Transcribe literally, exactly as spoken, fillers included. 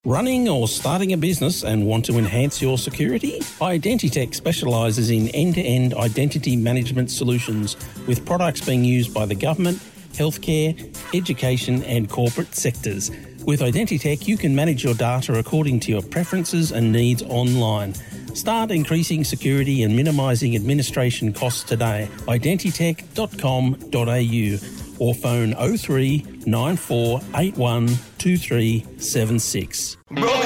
Running or starting a business and want to enhance your security? Identitech specialises in end-to-end identity management solutions with products being used by the government, healthcare, education and corporate sectors. With Identitech, you can manage your data according to your preferences and needs online. Start increasing security and minimising administration costs today. identitech dot com dot a u or phone oh three nine four eight one two three seven six. Broken